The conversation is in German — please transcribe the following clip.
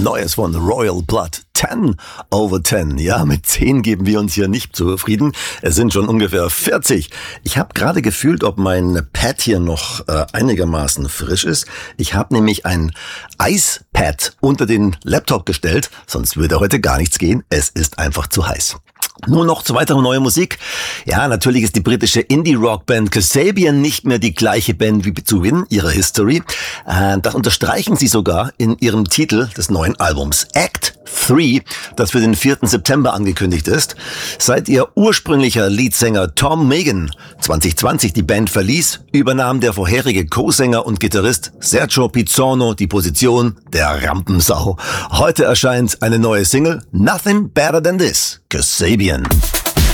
Neues von Royal Blood. 10 over 10. Ja, mit 10 geben wir uns hier nicht zufrieden. Es sind schon ungefähr 40. Ich habe gerade gefühlt, ob mein Pad hier noch einigermaßen frisch ist. Ich habe nämlich ein Eispad unter den Laptop gestellt, sonst würde heute gar nichts gehen. Es ist einfach zu heiß. Nur noch zu weiterer neue Musik. Ja, natürlich ist die britische Indie-Rock-Band Kasabian nicht mehr die gleiche Band wie zu Beginn ihrer History. Das unterstreichen sie sogar in ihrem Titel des neuen Albums Act 3, das für den 4. September angekündigt ist. Seit ihr ursprünglicher Leadsänger Tom Megan 2020 die Band verließ, übernahm der vorherige Co-Sänger und Gitarrist Sergio Pizzorno die Position der Rampensau. Heute erscheint eine neue Single, Nothing Better Than This, Kasabian.